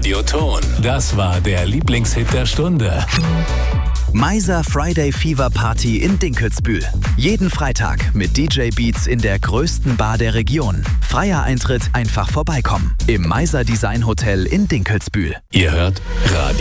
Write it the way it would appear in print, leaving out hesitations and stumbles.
Radioton. Das war der Lieblingshit der Stunde. Meiser Friday Fever Party in Dinkelsbühl. Jeden Freitag mit DJ Beats in der größten Bar der Region. Freier Eintritt, einfach vorbeikommen. Im Meiser Design Hotel in Dinkelsbühl. Ihr hört Radio